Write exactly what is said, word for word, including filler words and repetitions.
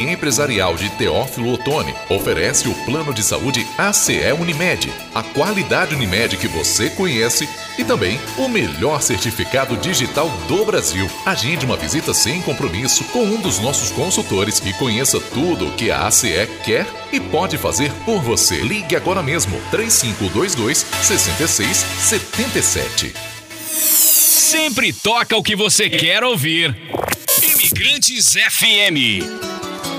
empresarial de Teófilo Otoni oferece o plano de saúde A C E Unimed, a qualidade Unimed que você conhece e também o melhor certificado digital do Brasil. Agende uma visita sem compromisso com um dos nossos consultores e conheça tudo o que a A C E quer e pode fazer por você. Ligue agora mesmo, três cinco dois dois, seis seis sete sete. Sempre toca o que você quer ouvir. Imigrantes F M.